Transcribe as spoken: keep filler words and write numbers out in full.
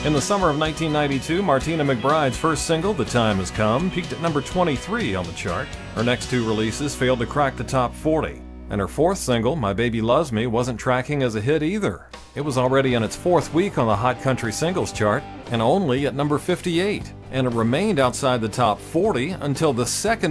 In the summer of nineteen ninety-two, Martina McBride's first single, The Time Has Come, peaked at number twenty-three on the chart. Her next two releases failed to crack the top forty. And her fourth single, My Baby Loves Me, wasn't tracking as a hit either. It was already in its fourth week on the Hot Country Singles chart, and only at number fifty-eight. And it remained outside the top forty until the second